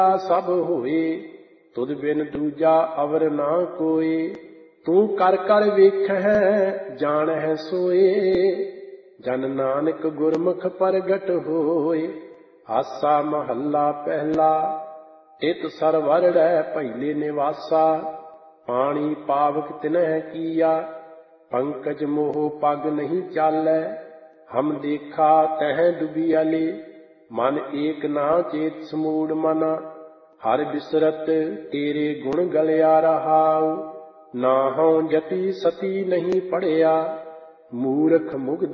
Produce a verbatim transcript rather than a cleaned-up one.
ਸਭ ਹੋਏ, ਤੁਧ ਬਿਨ ਦੂਜਾ ਅਵਰ ਨਾ ਕੋਏ। ਤੂੰ ਕਰ ਕਰ ਵੇਖਹਿ ਜਾਣਹਿ ਸੋਏ, ਜਨ ਨਾਨਕ ਗੁਰਮੁਖ ਪ੍ਰਗਟ ਹੋਏ। ਆਸਾ ਮਹੱਲਾ ਪਹਿਲਾ। ਇਤ ਸਰਵਰੜੈ ਪਹਿਲੇ ਨਿਵਾਸਾ, ਪਾਣੀ ਪਾਵਕ ਤਿਨਹਿ ਕੀਆ। ਪੰਕਜ ਮੋਹ ਪਗ ਨਹੀਂ ਚਾਲੈ, ਹਮ ਦੇਖਾ ਤਹਿ ਡੁਬਿਆਲੇ। ਮਨ ਏਕ ਨਾ ਚੇਤ ਸਮੂੜ ਮਨਾ, ਹਰਿ ਬਿਸਰਤ ਤੇਰੇ ਗੁਣ ਗਲਿਆ ਰਹਾਉ। ਨਾਹੰ ਜਤੀ ਸਤੀ ਨਹੀਂ ਪੜਿਆ, ਮੂਰਖ ਮੁਗਧ